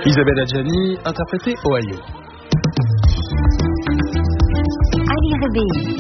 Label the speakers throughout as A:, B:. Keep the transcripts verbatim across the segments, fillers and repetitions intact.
A: Isabelle Adjani, interprétée Ohio.
B: Ali Rebei.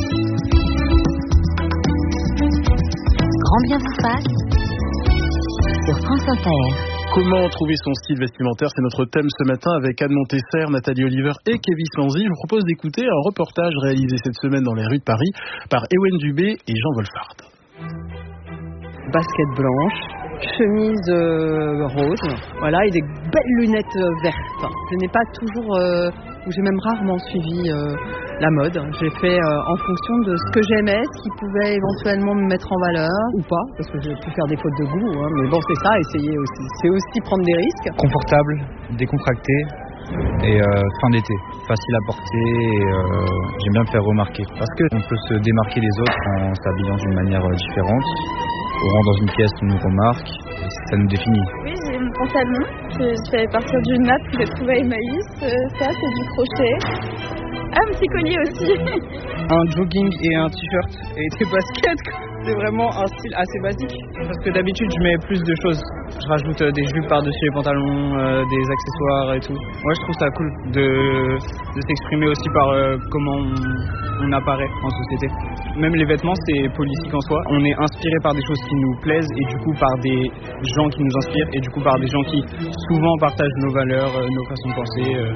B: Grand bien vous fasse sur France Inter.
A: Comment trouver son style vestimentaire? C'est notre thème ce matin avec Anne Montesser, Nathalie Oliver et Kevin Slanzi. Je vous propose d'écouter un reportage réalisé cette semaine dans les rues de Paris par Ewen Dubé et Jean Wolfhard.
C: Basket blanche, chemise euh, rose, voilà, et des belles lunettes euh, vertes. Je n'ai pas toujours, euh, ou j'ai même rarement suivi euh, la mode. J'ai fait euh, en fonction de ce que j'aimais, ce qui pouvait éventuellement me mettre en valeur ou pas, parce que j'ai pu faire des fautes de goût, hein, mais bon, c'est ça, essayer aussi. C'est aussi prendre des risques.
D: Confortable, décontracté et euh, fin d'été, facile à porter et euh, j'aime bien me faire remarquer. Parce qu'on peut se démarquer des autres en s'habillant d'une manière euh, différente. On rentre dans une pièce, on nous remarque, et ça nous définit.
E: Oui, j'ai mon pantalon, je fais partir d'une nappe que j'ai trouvé à Emmaüs, ça c'est du crochet. Ah, un petit collier aussi.
C: Un jogging et un t-shirt et des baskets, c'est vraiment un style assez basique. Parce que d'habitude je mets plus de choses. Je rajoute des jupes par-dessus les pantalons, euh, des accessoires et tout. Moi je trouve ça cool de, de s'exprimer aussi par euh, comment on, on apparaît en société. Même les vêtements c'est politique en soi. On est inspiré par des choses qui nous plaisent et du coup par des gens qui nous inspirent et du coup par des gens qui souvent partagent nos valeurs, euh, nos façons de penser. Euh.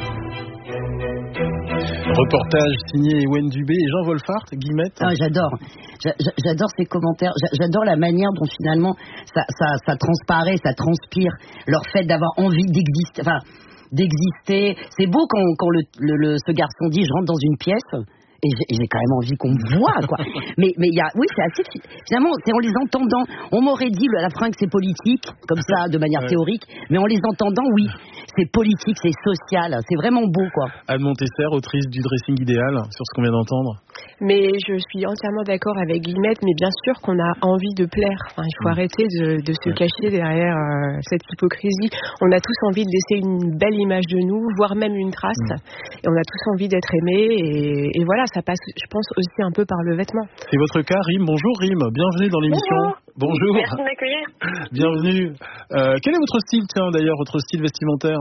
A: Reportage signé Ewen Dubé et Jean Wolfhard. Guillemette.
F: Ah, j'adore, J'a, j'adore ces commentaires, j'adore la manière dont finalement ça, ça, ça transparaît, ça transpire, leur fait d'avoir envie d'exister, enfin, d'exister. C'est beau quand, quand le, le, le, ce garçon dit je rentre dans une pièce. Et j'ai, j'ai quand même envie qu'on me voit, quoi. Mais mais il y a, oui, c'est assez. Finalement, c'est en les entendant. On m'aurait dit à la fin que c'est politique, comme ça, de manière ouais. théorique. Mais en les entendant, oui, c'est politique, c'est social, c'est vraiment beau, quoi.
A: Anne Montesser, autrice du Dressing Idéal, sur ce qu'on vient d'entendre.
G: Mais je suis entièrement d'accord avec Guillemette, mais bien sûr qu'on a envie de plaire. Enfin, il faut mmh. arrêter de, de se ouais. cacher derrière euh, cette hypocrisie. On a tous envie de laisser une belle image de nous, voire même une trace. Mmh. Et on a tous envie d'être aimés. Et, et voilà, ça passe, je pense, aussi un peu par le vêtement.
A: C'est votre cas, Rim. Bonjour, Rim. Bienvenue dans l'émission.
H: Bonjour.
A: Bonjour.
H: Merci de m'accueillir.
A: Bienvenue. Euh, quel est votre style, tiens, d'ailleurs, votre style vestimentaire?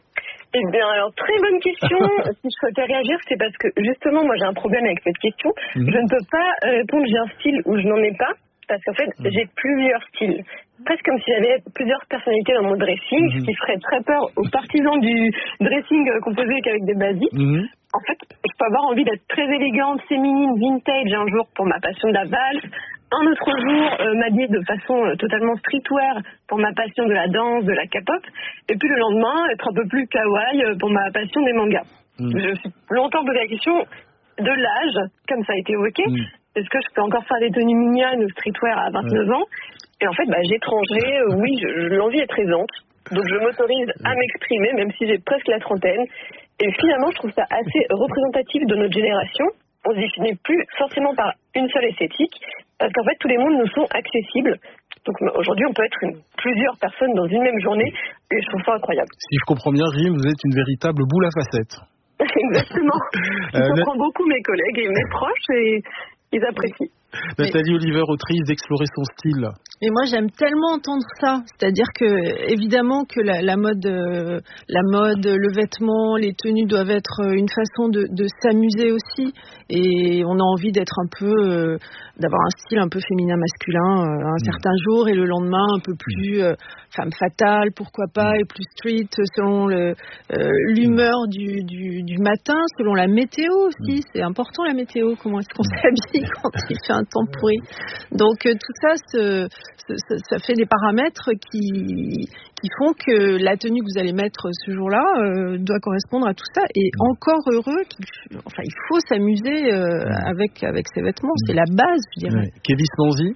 H: Eh bien, alors, très bonne question. Si je souhaitais réagir, c'est parce que, justement, moi, j'ai un problème avec cette question. Mmh. Je ne peux pas répondre j'ai un style ou je n'en ai pas, parce qu'en fait, mmh. j'ai plusieurs styles. Presque comme si j'avais plusieurs personnalités dans mon dressing, mmh. ce qui ferait très peur aux partisans du dressing composé qu'avec des basiques. Mmh. En fait, je peux avoir envie d'être très élégante, féminine, vintage un jour pour ma passion de la valse. Un autre jour, euh, m'habiller de façon euh, totalement streetwear pour ma passion de la danse, de la K-pop. Et puis le lendemain, être un peu plus kawaii euh, pour ma passion des mangas. Mmh. Je me suis longtemps posé la question de l'âge, comme ça a été évoqué. Mmh. Est-ce que je peux encore faire des tenues mignonnes ou streetwear à vingt-neuf mmh. ans? Et en fait, bah, j'étrangerai, euh, oui, je, je, l'envie est présente. Donc je m'autorise à m'exprimer, même si j'ai presque la trentaine. Et finalement, je trouve ça assez représentatif de notre génération. On se définit plus forcément par une seule esthétique, parce qu'en fait, tous les mondes nous sont accessibles. Donc aujourd'hui, on peut être une, plusieurs personnes dans une même journée, et je trouve ça incroyable.
A: Si je comprends bien, Rim, vous êtes une véritable boule à facettes.
H: Exactement. Je euh, comprends na... beaucoup mes collègues et mes proches, et ils apprécient.
A: Nathalie Mais... Oliver, autrice d'Explorer son style.
I: Et moi, j'aime tellement entendre ça. C'est-à-dire que, évidemment, que la, la mode, euh, la mode, le vêtement, les tenues doivent être une façon de, de s'amuser aussi. Et on a envie d'être un peu, euh, d'avoir un style un peu féminin-masculin euh, un mmh. certain jour, et le lendemain un peu plus euh, femme fatale, pourquoi pas, et plus street selon le, euh, l'humeur du, du, du matin, selon la météo aussi. Mmh. C'est important la météo. Comment est-ce qu'on s'habille quand il fait un temps pourri. Donc euh, tout ça, ce, ce, ce, ça fait des paramètres qui, qui font que la tenue que vous allez mettre ce jour-là euh, doit correspondre à tout ça. Et encore heureux, qu'il, enfin, il faut s'amuser euh, avec, avec ces vêtements. C'est la base, je dirais.
A: Ouais. Kevin Slanzi.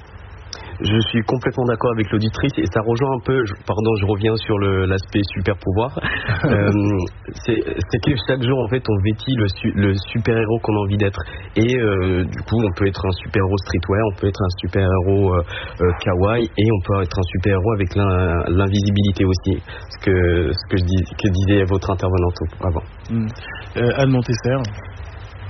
J: Je suis complètement d'accord avec l'auditrice et ça rejoint un peu, je, pardon, je reviens sur le, l'aspect super pouvoir. euh, c'est, c'est que chaque jour, en fait, on vêtit le, le super-héros qu'on a envie d'être. Et euh, du coup, on peut être un super-héros streetwear, on peut être un super-héros euh, euh, kawaii, et on peut être un super-héros avec l'in, l'invisibilité aussi. Ce que, ce que, je dis, que disait votre intervenante avant.
A: Mmh. Euh, Anne Montesser.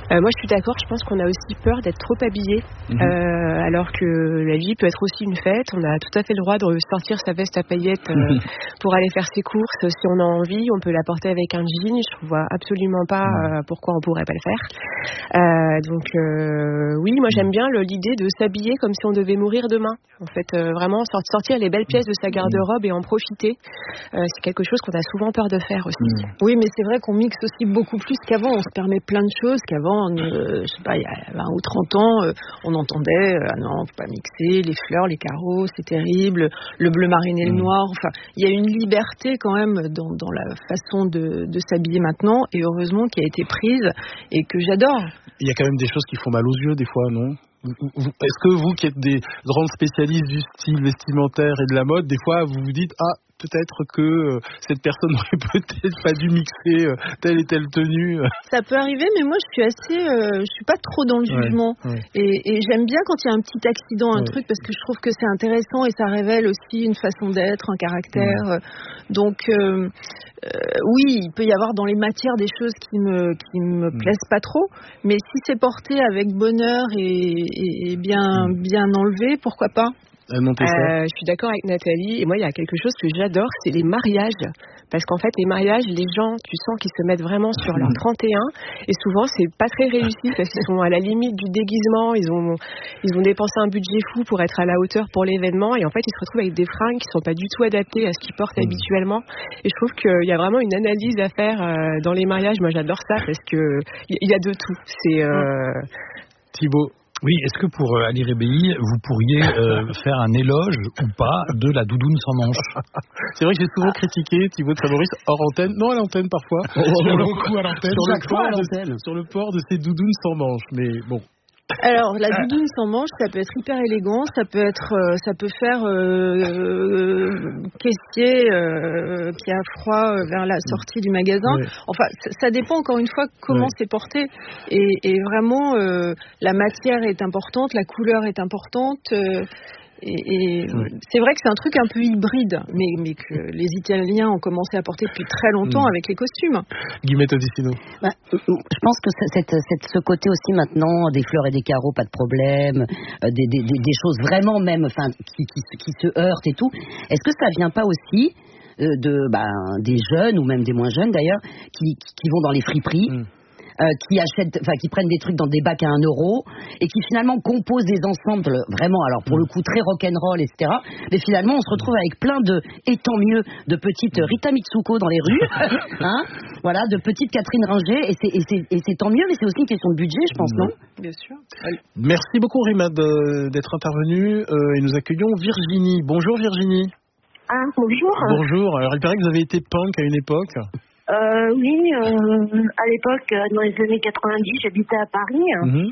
G: Euh, moi, je suis d'accord. Je pense qu'on a aussi peur d'être trop habillé, mmh. euh, alors que la vie peut être aussi une fête. On a tout à fait le droit de sortir sa veste à paillettes euh, pour aller faire ses courses. Si on a envie, on peut la porter avec un jean. Je vois absolument pas euh, pourquoi on pourrait pas le faire. Euh, donc, euh, oui, moi, j'aime bien le, l'idée de s'habiller comme si on devait mourir demain. En fait, euh, vraiment sortir les belles pièces de sa garde-robe et en profiter. Euh, c'est quelque chose qu'on a souvent peur de faire aussi.
I: Mmh. Oui, mais c'est vrai qu'on mixe aussi beaucoup plus qu'avant. On se permet plein de choses qu'avant, euh, je sais pas, il y a vingt ou trente ans, euh, on entendait euh, ah non, faut pas mixer, les fleurs, les carreaux, c'est terrible, le bleu marine et le mmh. noir. Enfin, il y a une liberté quand même dans, dans la façon de, de s'habiller maintenant, et heureusement qui a été prise et que j'adore.
A: Il y a quand même des choses qui font mal aux yeux des fois, non ? Est-ce que vous qui êtes des grandes spécialistes du style vestimentaire et de la mode, des fois vous vous dites ah peut-être que euh, cette personne n'aurait peut-être pas dû mixer euh, telle et telle tenue.
I: Ça peut arriver, mais moi je suis assez, euh, je suis pas trop dans le jugement. Ouais, ouais. Et, et j'aime bien quand il y a un petit accident, un ouais. truc, parce que je trouve que c'est intéressant et ça révèle aussi une façon d'être, un caractère. Ouais. Donc euh, euh, oui, il peut y avoir dans les matières des choses qui me qui me mmh. plaisent pas trop, mais si c'est porté avec bonheur et, et, et bien mmh. bien enlevé, pourquoi pas.
G: Euh, je suis d'accord avec Nathalie, et moi il y a quelque chose que j'adore, c'est les mariages, parce qu'en fait les mariages, les gens, tu sens qu'ils se mettent vraiment sur leur trente et un, et souvent c'est pas très réussi parce qu'ils sont à la limite du déguisement, ils ont ils ont dépensé un budget fou pour être à la hauteur pour l'événement, et en fait ils se retrouvent avec des fringues qui sont pas du tout adaptées à ce qu'ils portent mmh. habituellement, et je trouve qu'il y a vraiment une analyse à faire euh, dans les mariages. Moi j'adore ça parce que il y a de tout. C'est euh...
A: Thibaut.
K: Oui, est-ce que pour euh, Ali Rebéi, vous pourriez euh, faire un éloge ou pas de la doudoune sans manches?
A: C'est vrai que j'ai souvent critiqué Thibaut de Fabrice hors antenne, non à l'antenne parfois,
K: oh, sur, le, coup à l'antenne.
A: Sur, le port de, sur le port de ces doudounes sans manches, mais bon.
I: Alors la doudoune sans manches, ça peut être hyper élégant, ça peut être, euh, ça peut faire euh, euh, caissier euh, qui a froid vers la sortie du magasin. Oui. Enfin, ça, ça dépend encore une fois comment oui. c'est porté, et, et vraiment euh, la matière est importante, la couleur est importante. Euh, Et, et oui. c'est vrai que c'est un truc un peu hybride, mais, mais que les Italiens ont commencé à porter depuis très longtemps mmh. avec les costumes.
A: Guillemette Odissino.
F: Bah, je pense que cette, cette, ce côté aussi maintenant, des fleurs et des carreaux, pas de problème, euh, des, des, des, des choses vraiment même, enfin, qui, qui, qui se heurtent et tout. Est-ce que ça vient pas aussi euh, de, bah, des jeunes, ou même des moins jeunes d'ailleurs, qui, qui, qui vont dans les friperies mmh. Euh, qui achètent, enfin qui prennent des trucs dans des bacs à un euro et qui finalement composent des ensembles vraiment, alors pour le coup très rock'n'roll, et cetera. Mais finalement on se retrouve avec plein de, et tant mieux, de petites Rita Mitsuko dans les rues, hein, voilà, de petites Catherine Ringer, et c'est, et c'est, et c'est tant mieux, mais c'est aussi une question de budget, je pense, non?
I: Bien sûr.
A: Merci beaucoup Rima d'être intervenue, euh, et nous accueillons Virginie. Bonjour Virginie.
H: Ah bonjour.
A: Bonjour. Alors il paraît que vous avez été punk à une époque.
H: Euh, oui, euh, à l'époque, dans les années quatre-vingt-dix, j'habitais à Paris. Mmh.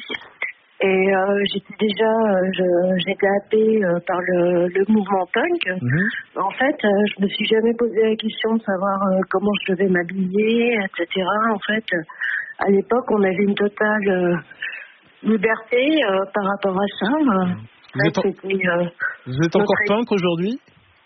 H: Et euh, j'étais déjà, euh, je, j'étais happée euh, par le, le mouvement punk. Mmh. En fait, euh, je me suis jamais posé la question de savoir euh, comment je devais m'habiller, et cetera. En fait, euh, à l'époque, on avait une totale euh, liberté euh, par rapport à ça.
A: Vous, êtes, en... euh, vous êtes encore notre... punk aujourd'hui?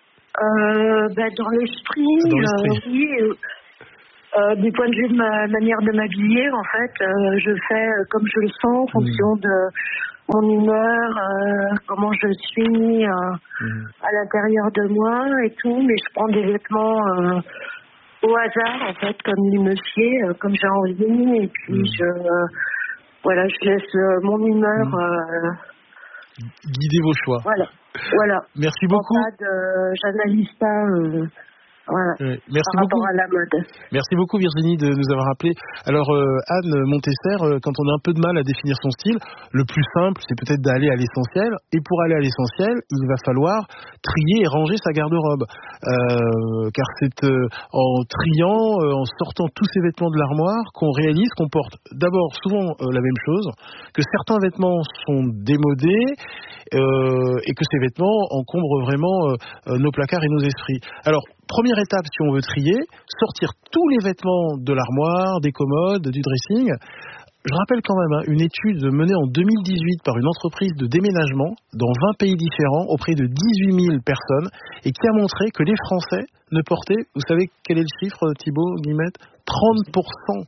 H: euh, bah, Dans l'esprit, dans l'esprit. Euh, oui. Euh, Euh, du point de vue de ma manière de m'habiller, en fait, euh, je fais comme je le sens en fonction mmh. de mon humeur, euh, comment je suis euh, mmh. à l'intérieur de moi et tout, mais je prends des vêtements euh, au hasard, en fait, comme il me sied, euh, comme j'ai envie, et puis mmh. je, euh, voilà, je laisse euh, mon humeur mmh. euh,
A: guider vos choix.
H: Voilà, voilà.
A: Merci beaucoup.
H: Pas de, j'analyse pas. Euh, Voilà.
A: Oui, merci beaucoup.
H: À la mode.
A: Merci beaucoup Virginie de nous avoir appelé. Alors euh, Anne Montesser, euh, quand on a un peu de mal à définir son style, le plus simple c'est peut-être d'aller à l'essentiel, et pour aller à l'essentiel il va falloir trier et ranger sa garde-robe, euh, car c'est euh, en triant, euh, en sortant tous ces vêtements de l'armoire qu'on réalise qu'on porte d'abord souvent euh, la même chose, que certains vêtements sont démodés euh, et que ces vêtements encombrent vraiment euh, nos placards et nos esprits. Alors première étape, si on veut trier, sortir tous les vêtements de l'armoire, des commodes, du dressing. Je rappelle quand même hein, une étude menée en deux mille dix-huit par une entreprise de déménagement dans vingt pays différents auprès de dix-huit mille personnes, et qui a montré que les Français ne portaient, vous savez quel est le chiffre Thibaut, Guillemette, trente pour cent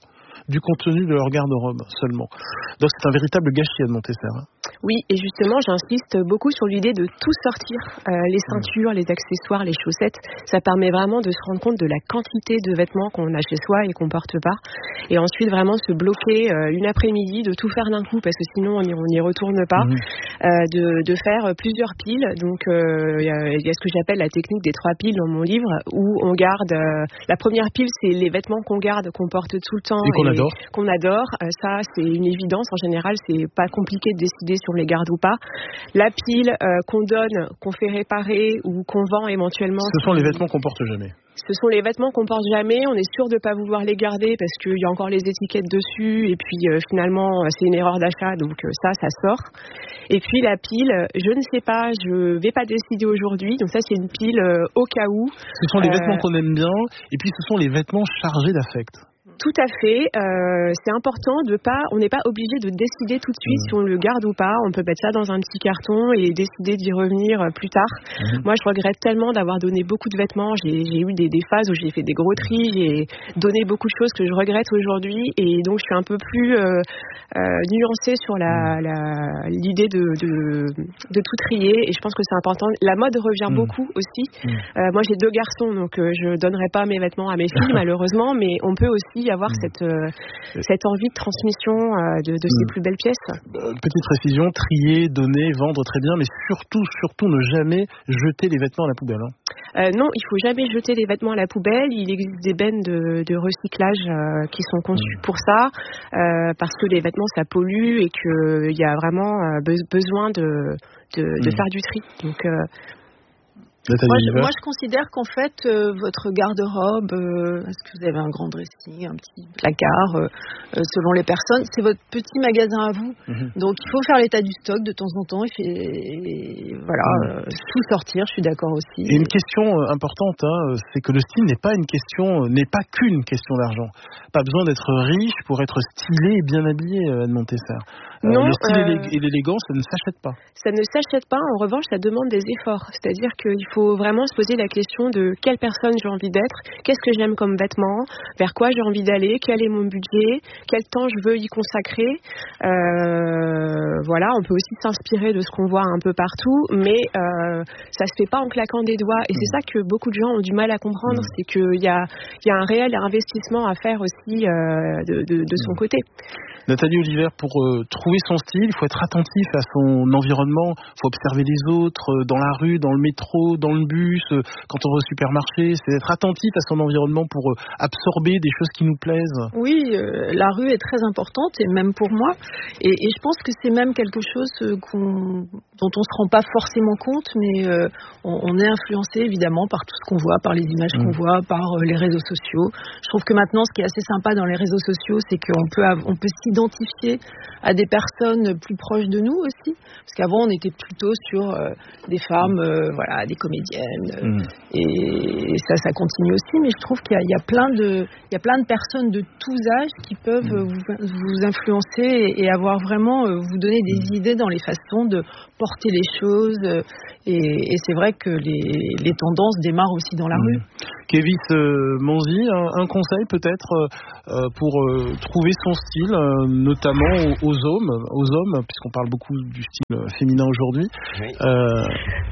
A: du contenu de leur garde-robe seulement. Donc c'est un véritable gâchis, Anne Montesser. Hein.
G: Oui, et justement, j'insiste beaucoup sur l'idée de tout sortir, euh, les ceintures, les accessoires, les chaussettes. Ça permet vraiment de se rendre compte de la quantité de vêtements qu'on a chez soi et qu'on porte pas. Et ensuite, vraiment se bloquer euh, une après-midi, de tout faire d'un coup, parce que sinon, on n'y retourne pas. Mmh. Euh, de, de faire plusieurs piles. Donc, il euh, y, y a ce que j'appelle la technique des trois piles dans mon livre, où on garde... Euh, la première pile, c'est les vêtements qu'on garde, qu'on porte tout le temps.
A: Et qu'on et adore.
G: Qu'on adore. Euh, ça, c'est une évidence. En général, c'est pas compliqué de décider si on les garde ou pas. La pile euh, qu'on donne, qu'on fait réparer ou qu'on vend éventuellement.
A: Ce sont les vêtements qu'on porte jamais.
G: Ce sont les vêtements qu'on porte jamais. On est sûr de pas vouloir les garder parce qu'il y a encore les étiquettes dessus. Et puis euh, finalement, c'est une erreur d'achat. Donc euh, ça, ça sort. Et puis la pile, je ne sais pas, je vais pas décider aujourd'hui. Donc ça, c'est une pile euh, au cas où.
A: Ce sont les euh... vêtements qu'on aime bien. Et puis ce sont les vêtements chargés d'affect.
G: Tout à fait. Euh, c'est important de pas. On n'est pas obligé de décider tout de suite mmh. si on le garde ou pas. On peut mettre ça dans un petit carton et décider d'y revenir plus tard. Mmh. Moi, je regrette tellement d'avoir donné beaucoup de vêtements. J'ai, j'ai eu des, des phases où j'ai fait des gros tris, j'ai donné beaucoup de choses que je regrette aujourd'hui, et donc je suis un peu plus euh, euh, nuancée sur la, la, l'idée de, de, de tout trier. Et je pense que c'est important. La mode revient mmh. beaucoup aussi. Mmh. Euh, moi, j'ai deux garçons, donc euh, je donnerai pas mes vêtements à mes filles malheureusement, mais on peut aussi avoir mmh. cette, euh, cette envie de transmission euh, de, de ces mmh. plus belles pièces.
A: Petite précision, trier, donner, vendre, très bien, mais surtout, surtout ne jamais jeter les vêtements à la poubelle. Hein.
G: Euh, non, il faut jamais jeter les vêtements à la poubelle. Il existe des bennes de, de recyclage euh, qui sont conçues mmh. pour ça, euh, parce que les vêtements ça pollue et qu'il y a vraiment euh, be- besoin de, de, de mmh. faire du tri. Donc euh,
I: Moi je, moi, je considère qu'en fait, euh, votre garde-robe, euh, est-ce que vous avez un grand dressing, un petit placard, euh, euh, selon les personnes, c'est votre petit magasin à vous. Mm-hmm. Donc, il faut faire l'état du stock de temps en temps. Et, fait, et voilà, mm. euh, tout sortir, je suis d'accord aussi.
A: Et une question importante, hein, c'est que le style n'est pas une question, n'est pas qu'une question d'argent. Pas besoin d'être riche pour être stylé et bien habillé, Anne Montesser.
G: Non,
A: le style
G: euh,
A: et l'élégance, ça ne s'achète pas.
G: Ça ne s'achète pas. En revanche, ça demande des efforts. C'est-à-dire qu'il faut vraiment se poser la question de quelle personne j'ai envie d'être, qu'est-ce que j'aime comme vêtements, vers quoi j'ai envie d'aller, quel est mon budget, quel temps je veux y consacrer. Euh, voilà, on peut aussi s'inspirer de ce qu'on voit un peu partout, mais euh, ça se fait pas en claquant des doigts. Et mmh. c'est ça que beaucoup de gens ont du mal à comprendre, mmh. c'est qu'il y a, il y a un réel investissement à faire aussi euh, de, de, de son mmh. côté.
A: Nathalie Oliver, pour euh, trouver son style, il faut être attentif à son environnement, il faut observer les autres, euh, dans la rue, dans le métro, dans le bus, euh, quand on va au supermarché, c'est être attentif à son environnement pour euh, absorber des choses qui nous plaisent.
I: Oui, euh, la rue est très importante, et même pour moi, et, et je pense que c'est même quelque chose euh, qu'on, dont on ne se rend pas forcément compte, mais euh, on, on est influencé évidemment par tout ce qu'on voit, par les images mmh. qu'on voit, par euh, les réseaux sociaux. Je trouve que maintenant, ce qui est assez sympa dans les réseaux sociaux, c'est qu'on peut, av- on peut s'identifier à des personnes plus proches de nous aussi, parce qu'avant on était plutôt sur euh, des femmes, euh, voilà, des comédiennes, euh, mmh. et ça, ça continue aussi. Mais je trouve qu'il y a, il y a plein de, il y a plein de personnes de tous âges qui peuvent mmh. vous, vous influencer et, et avoir vraiment euh, vous donner des mmh. idées dans les façons de porter les choses. Euh, et, et c'est vrai que les, les tendances démarrent aussi dans la mmh. rue.
A: Kévis euh, Manzi, un, un conseil peut-être euh, pour euh, trouver son style, euh, notamment aux, aux hommes, aux hommes, puisqu'on parle beaucoup du style féminin aujourd'hui.
J: Oui.
A: Euh,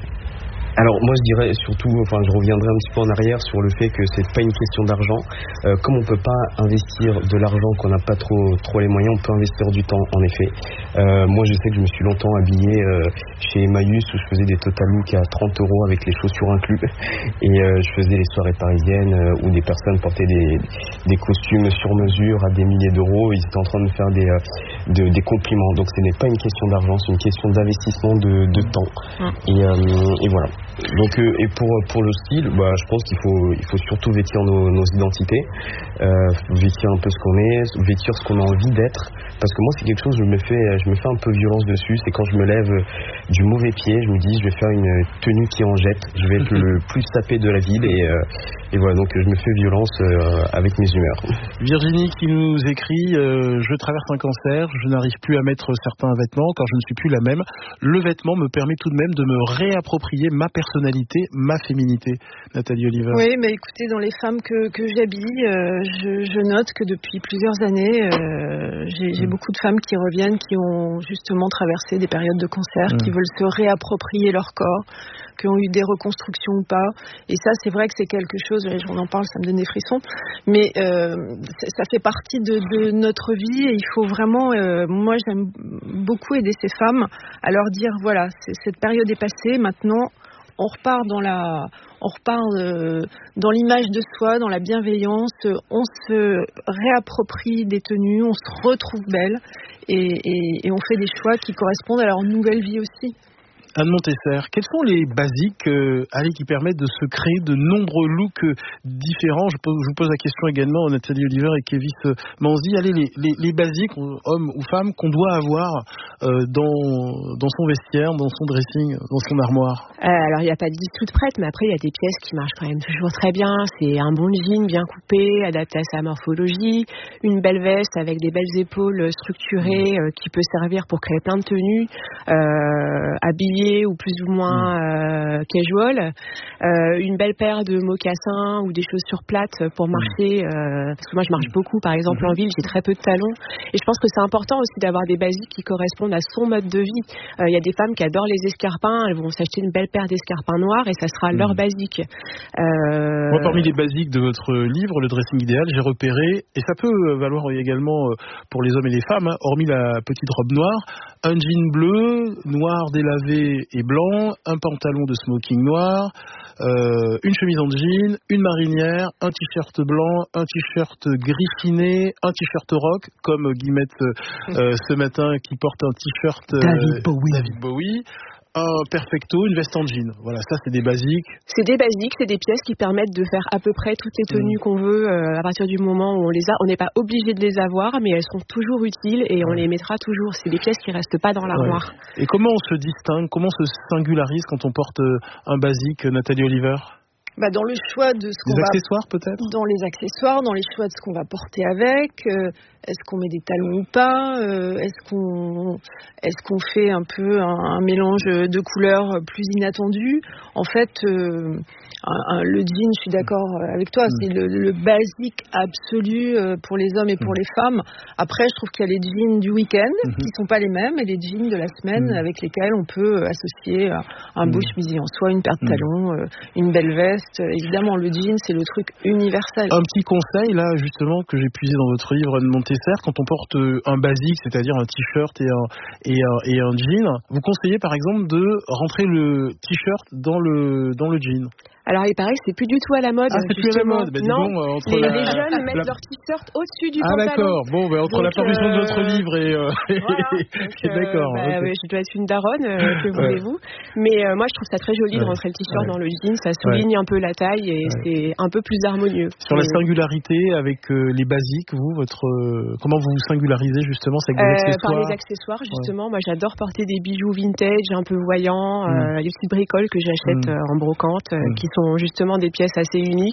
J: Alors moi je dirais surtout, enfin je reviendrai un petit peu en arrière sur le fait que c'est pas une question d'argent. Euh, comme on peut pas investir de l'argent, qu'on n'a pas trop trop les moyens, on peut investir du temps en effet. Euh, moi je sais que je me suis longtemps habillé euh, chez Emmaüs où je faisais des total looks à trente euros avec les chaussures inclus, et euh, je faisais les soirées parisiennes euh, où des personnes portaient des, des costumes sur mesure à des milliers d'euros. Ils étaient en train de me faire des, euh, de, des compliments. Donc ce n'est pas une question d'argent, c'est une question d'investissement de, de temps. Et, euh, et voilà. Donc euh, et pour pour le style, bah je pense qu'il faut il faut surtout vêtir nos, nos identités, euh, vêtir un peu ce qu'on est, vêtir ce qu'on a envie d'être. Parce que moi c'est quelque chose, je me fais je me fais un peu violence dessus. C'est quand je me lève du mauvais pied, je me dis je vais faire une tenue qui en jette, je vais être le plus tapé de la ville, et euh, et voilà, donc je me fais violence euh, avec mes humeurs.
A: Virginie qui nous écrit euh, je traverse un cancer, je n'arrive plus à mettre certains vêtements car je ne suis plus la même. Le vêtement me permet tout de même de me réapproprier ma personne. personnalité, ma féminité. Nathalie Oliver.
I: Oui, mais écoutez, dans les femmes que, que j'habille, euh, je, je note que depuis plusieurs années, euh, j'ai, j'ai mmh. beaucoup de femmes qui reviennent, qui ont justement traversé des périodes de cancer, mmh. qui veulent se réapproprier leur corps, qui ont eu des reconstructions ou pas. Et ça, c'est vrai que c'est quelque chose, on en parle, ça me donne des frissons, mais euh, ça fait partie de, de notre vie et il faut vraiment, euh, moi j'aime beaucoup aider ces femmes à leur dire, voilà, c'est, cette période est passée, maintenant on repart dans la, on repart euh, dans l'image de soi, dans la bienveillance, on se réapproprie des tenues, on se retrouve belle et, et, et on fait des choix qui correspondent à leur nouvelle vie aussi.
A: Anne Montesser, quels sont les basiques euh, allez, qui permettent de se créer de nombreux looks euh, différents? je, pose, je vous pose la question également à Nathalie Oliver et Kévis euh, Manzi. Allez, les, les, les basiques, hommes ou femmes, qu'on doit avoir euh, dans, dans son vestiaire, dans son dressing, dans son armoire.
G: Euh, alors, il n'y a pas de liste toute prête, mais après, il y a des pièces qui marchent quand même toujours très bien. C'est un bon jean bien coupé, adapté à sa morphologie, une belle veste avec des belles épaules structurées euh, qui peut servir pour créer plein de tenues, euh, habillées ou plus ou moins euh, casual, euh, une belle paire de mocassins ou des chaussures plates pour marcher, euh, parce que moi je marche beaucoup par exemple en ville, j'ai très peu de talons et je pense que c'est important aussi d'avoir des basiques qui correspondent à son mode de vie. Il euh, y a des femmes qui adorent les escarpins, elles vont s'acheter une belle paire d'escarpins noirs et ça sera mmh. leur basique. Euh...
A: Moi parmi les basiques de votre livre, le dressing idéal, j'ai repéré, et ça peut valoir également pour les hommes et les femmes, hein, hormis la petite robe noire, un jean bleu, noir délavé et blanc, un pantalon de smoking noir, euh, une chemise en jean, une marinière, un t-shirt blanc, un t-shirt griffiné, un t-shirt rock, comme Guillemette euh, ce matin qui porte un t-shirt euh,
F: David Bowie.
A: David Bowie. Un perfecto, une veste en jean. Voilà, ça c'est des basiques.
G: C'est des basiques, c'est des pièces qui permettent de faire à peu près toutes les tenues mmh. qu'on veut euh, à partir du moment où on les a. On n'est pas obligé de les avoir, mais elles sont toujours utiles et on les mettra toujours. C'est des pièces qui restent pas dans l'armoire.
A: Ouais. Et comment on se distingue, comment on se singularise quand on porte un basique, Nathalie Oliver?
I: Bah dans le choix de ce qu'on
A: va...
I: Des
A: accessoires peut-être?
I: Dans les accessoires, dans les choix de ce qu'on va porter avec. Euh, est-ce qu'on met des talons ou pas? euh, Est-ce qu'on est-ce qu'on fait un peu un, un mélange de couleurs plus inattendues? En fait, euh, un, un, le jean, je suis d'accord avec toi, mmh. c'est le, le basique absolu pour les hommes et pour mmh. les femmes. Après, je trouve qu'il y a les jeans du week-end mmh. qui sont pas les mêmes et les jeans de la semaine mmh. avec lesquels on peut associer un beau mmh. chemisier en soie, une paire de talons, mmh. une belle veste. Évidemment, le jean, c'est le truc universel.
A: Un petit conseil, là, justement, que j'ai puisé dans votre livre de Montesser, quand on porte un basique, c'est-à-dire un t-shirt et un, et un, et un jean, vous conseillez, par exemple, de rentrer le t-shirt dans le, dans le jean.
G: Alors il paraît que c'est plus du tout à la mode.
A: Ah, c'est plus à la mode. Ben,
G: non,
A: bon, entre
G: les,
A: la,
G: les jeunes
A: la,
G: mettent
A: la...
G: leur t-shirt au-dessus du
A: ah,
G: pantalon.
A: Ah d'accord. Bon, ben, entre donc, la parution euh... de votre livre et, euh...
G: voilà, donc,
A: et d'accord.
G: Euh, bah,
A: okay.
G: ouais, je dois être une daronne, euh, que voulez-vous. Mais euh, moi je trouve ça très joli ouais. de rentrer le t-shirt ouais. dans le jean. Ça souligne ouais. un peu la taille et ouais. c'est un peu plus harmonieux.
A: Sur
G: mais...
A: la singularité avec euh, les basiques, vous, votre euh, comment vous vous singularisez justement? C'est avec des
G: euh,
A: accessoires.
G: Par les accessoires justement. Ouais. Moi j'adore porter des bijoux vintage, un peu voyants, mm. euh, des petites bricoles que j'achète mm. en brocante, euh, mm. qui sont justement des pièces assez uniques.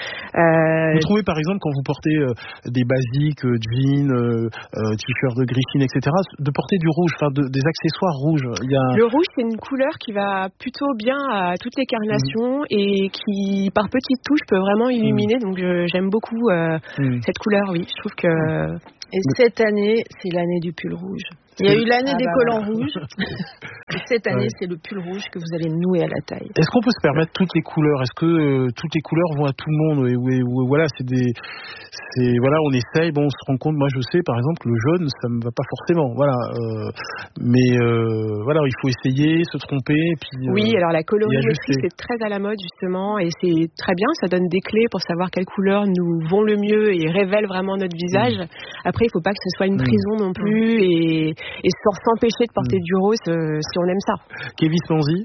G: Euh...
A: Vous trouvez par exemple quand vous portez euh, des basiques, euh, jeans, euh, euh, t-shirts de griffine, et cetera, de porter du rouge, enfin de, des accessoires rouges. Il y a...
G: Le rouge c'est une couleur qui va plutôt bien à toutes les carnations mmh. et qui par petites touches peut vraiment illuminer. Mmh. Donc je, j'aime beaucoup euh, mmh. cette couleur. Oui, je trouve que.
I: Et cette année, c'est l'année du pull rouge. Il y a eu l'année ah des bah collants voilà. rouges. Et cette année, ouais. c'est le pull rouge que vous allez nouer à la taille.
A: Est-ce qu'on peut se permettre toutes les couleurs? Est-ce que euh, toutes les couleurs vont à tout le monde? et, et, et, voilà, c'est des, c'est voilà, on essaye. Bon, on se rend compte. Moi, je sais, par exemple, le jaune, ça me va pas forcément. Voilà, euh, mais euh, voilà, il faut essayer, se tromper, et puis.
G: Oui,
A: euh,
G: alors la colorimétrie, c'est très à la mode justement, et c'est très bien. Ça donne des clés pour savoir quelles couleurs nous vont le mieux et révèlent vraiment notre visage. Mmh. Après, il faut pas que ce soit une prison mmh. non plus, et et sans s'empêcher de porter mmh. du rose euh, si on aime ça.
A: Kévis Manzi.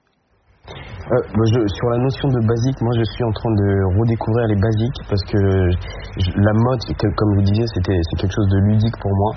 J: Euh, bah je, sur la notion de basique, moi je suis en train de redécouvrir les basiques parce que je, la mode, comme vous disiez, c'était, c'est quelque chose de ludique pour moi.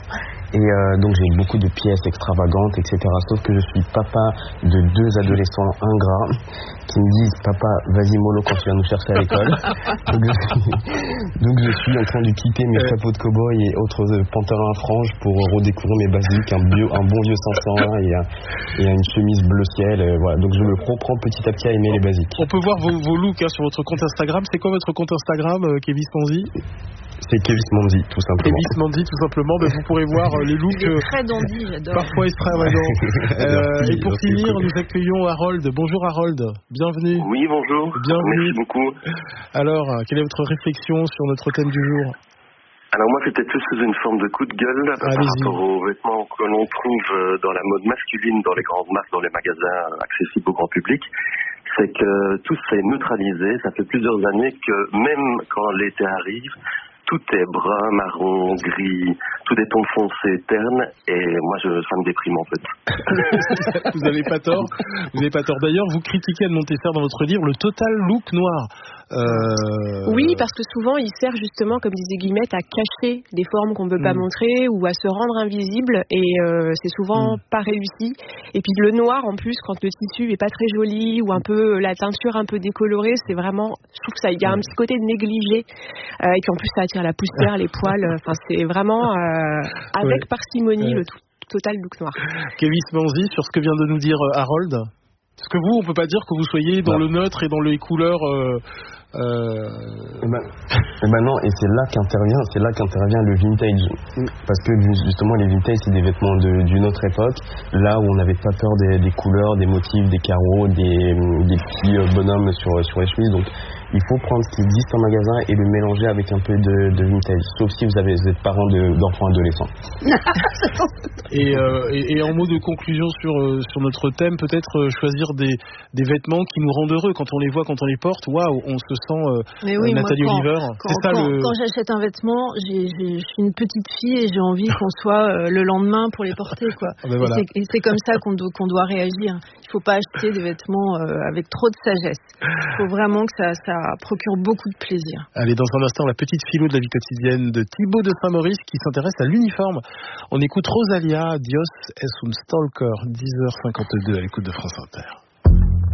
J: Et euh, donc j'ai beaucoup de pièces extravagantes, et cetera. Sauf que je suis papa de deux adolescents ingrats qui me disent papa, vas-y mollo quand tu vas nous chercher à l'école. donc, je suis, donc je suis en train de quitter mes chapeaux de cow-boy et autres euh, pantalons à franges pour redécouvrir mes basiques, un, bio, un bon vieux cinq cent un et, un, et une chemise bleu ciel. Euh, voilà. Donc je me reprends petit à petit à aimer les basiques.
A: On peut voir vos, vos looks hein, sur votre compte Instagram. C'est quoi votre compte Instagram, euh, Kevin Manzi?
J: C'est Kevin Manzi, tout simplement.
A: Kevin Manzi, tout simplement. Ben, vous pourrez voir euh, les looks.
I: Il est très dandy, j'adore.
A: Parfois extravagants. euh, et pour
J: merci
A: finir,
J: beaucoup.
A: nous accueillons Harold. Bonjour Harold, bienvenue.
L: Oui, bonjour.
A: Bienvenue.
L: Merci beaucoup.
A: Alors, quelle est votre réflexion sur notre thème du jour?
L: Alors moi, c'était plus sous une forme de coup de gueule par rapport aux vêtements que l'on trouve dans la mode masculine, dans les grandes marques, dans les magasins accessibles au grand public. C'est que tout s'est neutralisé. Ça fait plusieurs années que même quand l'été arrive, tout est brun, marron, gris, tout des tons foncés, ternes, et moi, je, ça me déprime en fait.
A: Vous n'avez pas tort. Vous n'avez pas tort. D'ailleurs, vous critiquez Anne Montesser dans votre livre le total look noir. Euh...
G: Oui, parce que souvent, il sert justement, comme disait Guillemette, à cacher des formes qu'on ne peut pas
A: Mm.
G: montrer ou à se rendre invisible, et euh, c'est souvent
A: Mm.
G: pas réussi. Et puis le noir, en plus, quand le tissu est pas très joli ou un peu la teinture un peu décolorée, c'est vraiment, je trouve que ça, il y a un petit côté négligé, euh, et puis en plus ça attire la poussière, les poils. Enfin, c'est vraiment euh, avec
A: Ouais.
G: parcimonie
A: Ouais.
G: le tout, total look noir.
A: Kevin Manzi, sur ce que vient de nous dire euh, Harold. Parce que vous, on peut pas dire que vous soyez dans
J: Ouais.
A: le neutre et dans les couleurs. Euh, euh...
J: Et, ben, et ben non, et c'est là qu'intervient, c'est là qu'intervient le vintage, parce que justement les vintage c'est des vêtements de, d'une autre époque, là où on n'avait pas peur des, des couleurs, des motifs, des carreaux, des, des petits euh, bonhommes sur sur les chemises. Donc il faut prendre ce qui existe en magasin et le mélanger avec un peu de, de vintage, sauf si vous, avez, vous êtes parent de, d'enfants adolescents.
A: Et, euh, et, et en mot de conclusion sur, euh, sur notre thème, peut-être euh, choisir des, des vêtements qui nous rendent heureux. Quand on les voit, quand on les porte, waouh, on se sent euh,
I: Mais oui,
A: euh, Nathalie
I: moi, quand,
A: Oliver.
I: Quand,
A: C'est ça
I: quand,
A: le...
I: quand j'achète un vêtement, j'ai, j'ai, je suis une petite fille et j'ai envie qu'on soit euh, le lendemain pour les porter, quoi.
A: Ah ben voilà.
I: Et, c'est, et c'est comme ça qu'on, do, qu'on doit réagir. Il ne faut pas acheter des vêtements euh, avec trop de sagesse. Il faut vraiment que ça, ça procure beaucoup de plaisir.
A: Allez, dans un instant, la petite philo de la vie quotidienne de Thibaut de Saint-Maurice qui s'intéresse à l'uniforme. On écoute Rosalia, Dios es un stalker, dix heures cinquante-deux à l'écoute de France Inter.